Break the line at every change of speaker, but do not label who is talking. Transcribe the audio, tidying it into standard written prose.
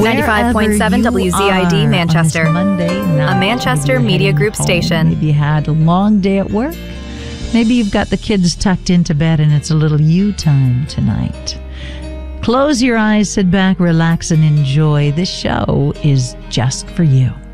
95.7 WZID Manchester.
Monday night,
A Manchester
maybe you're
Media
heading
Group
home.
station.
Maybe you had a long day at work. Maybe you've got the kids tucked into bed and it's a little you time tonight. Close your eyes, sit back, relax, and enjoy. This show is just for you.